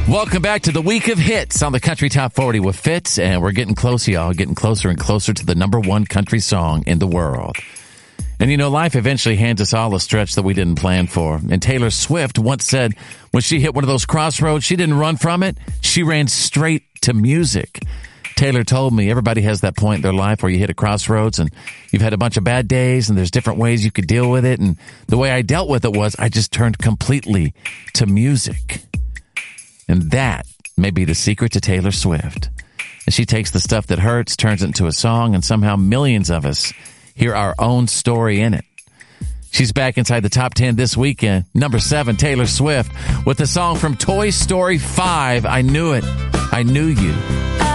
Welcome back to the week of hits on the Country Top 40 with Fitz, and we're getting close, y'all, getting closer and closer to the number one country song in the world. And you know, life eventually hands us all a stretch that we didn't plan for. And Taylor Swift once said when she hit one of those crossroads, she didn't run from it. She ran straight to music. Taylor told me everybody has that point in their life where you hit a crossroads and you've had a bunch of bad days and there's different ways you could deal with it. And the way I dealt with it was I just turned completely to music. And that may be the secret to Taylor Swift. And she takes the stuff that hurts, turns it into a song, and somehow millions of us hear our own story in it. She's back inside the top 10 this weekend. Number 7, Taylor Swift, with the song from Toy Story 5, I Knew It, I Knew You.